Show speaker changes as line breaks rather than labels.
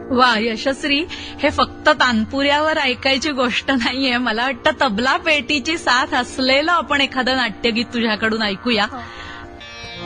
वा यशस्वी, हे फक्त तानपुऱ्यावर ऐकायची गोष्ट नाहीये. मला वाटतं तबला पेटीची साथ असलेलं आपण एखादं नाट्यगीत तुझ्याकडून ऐकूया.